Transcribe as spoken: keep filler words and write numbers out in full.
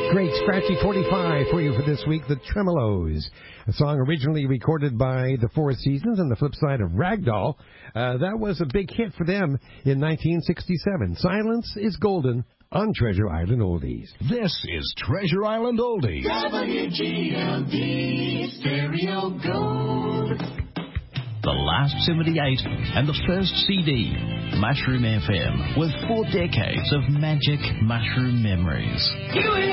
Great scratchy forty-five for you for this week, The Tremolos. A song originally recorded by the Four Seasons on the flip side of Ragdoll. Uh, that was a big hit for them in nineteen sixty-seven. Silence is Golden on Treasure Island Oldies. This is Treasure Island Oldies. W G L D Stereo Gold. The last seventy-eight and the first C D, Mushroom F M, with four decades of magic mushroom memories.